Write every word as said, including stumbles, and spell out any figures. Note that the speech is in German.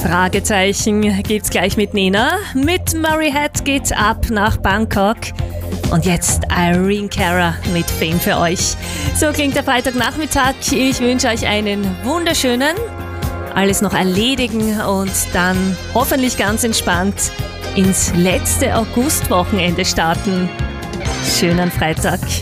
Fragezeichen gibt's gleich mit Nena. Mit Murray Head geht's ab nach Bangkok. Und jetzt Irene Cara mit Fame für euch. So klingt der Freitagnachmittag. Ich wünsche euch einen wunderschönen, alles noch erledigen und dann hoffentlich ganz entspannt ins letzte Augustwochenende starten. Schönen Freitag.